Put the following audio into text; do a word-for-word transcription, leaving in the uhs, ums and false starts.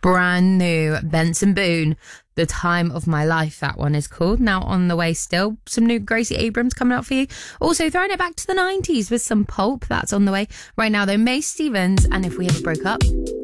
brand new Benson Boone, The Time of My Life, that one is called. Now on the way still, some new Gracie Abrams coming up for you. Also throwing it back to the nineties with some Pulp, that's on the way. Right now though, Mae Stevens and If We Ever Broke Up.